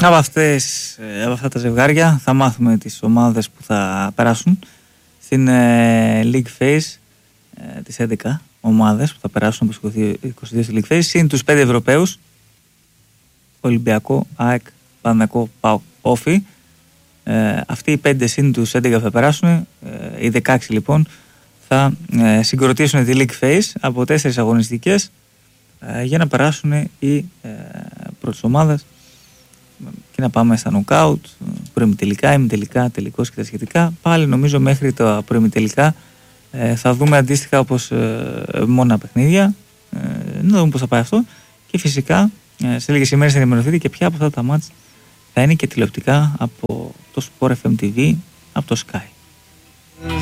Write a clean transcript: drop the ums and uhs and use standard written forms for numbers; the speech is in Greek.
Από αυτά τα ζευγάρια θα μάθουμε τις ομάδες που θα περάσουν στην League Phase, τις 11 ομάδες που θα περάσουν από 22 στη League Phase, είναι τους 5 Ευρωπαίους, Ολυμπιακό, ΑΕΚ, Παναθηναϊκό, ΠΑΟΚ, Όφη. Αυτοί οι 5 συν τους 11 θα περάσουν, οι 16 λοιπόν θα συγκροτήσουν τη League Phase από 4 αγωνιστικές για να περάσουν οι πρώτες ομάδες και να πάμε στα νοκάουτ, προημιτελικά, ημιτελικά, τελικός και τα σχετικά. Πάλι νομίζω μέχρι τα προημιτελικά θα δούμε αντίστοιχα όπως μόνα παιχνίδια, να δούμε πώς θα πάει αυτό και φυσικά σε λίγες ημέρες θα ενημερωθείτε και ποια από αυτά τα μάτς θα είναι και τηλεοπτικά από το Sport FM TV, από το Sky.